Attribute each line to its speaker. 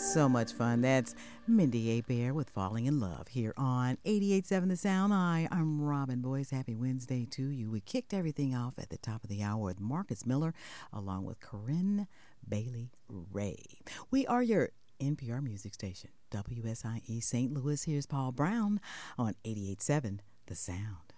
Speaker 1: So much fun. That's Mindy Abair with Falling in Love here on 88.7 The Sound. I'm Robin Boyce. Happy Wednesday to you. We kicked everything off at the top of the hour with Marcus Miller along with Corinne Bailey Ray. We are your NPR music station, WSIE St. Louis. Here's Paul Brown on 88.7 The Sound.